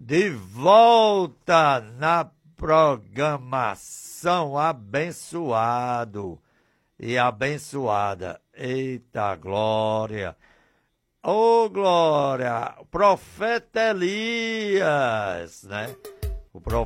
de volta na programação abençoado e abençoada. Eita glória! Ô glória! Profeta Elias, né?